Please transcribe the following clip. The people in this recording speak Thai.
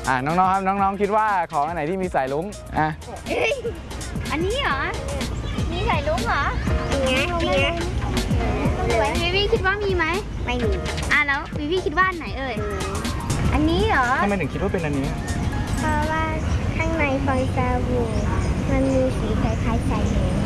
น้องๆครับน้องๆคิดว่าของอันไหนที่มีสายลุ้งอันนี้เหรอมีสายลุ้งเหรอวิวี่คิดว่ามีไหมไม่มีแล้ววิวี่คิดว่าอันไหนเอ่ยอันนี้เหรอทำไมถึงคิดว่าเป็นอันนี้เพราะว่าข้างในฟองสบู่มันมีสีคล้ายๆสายลุ้ง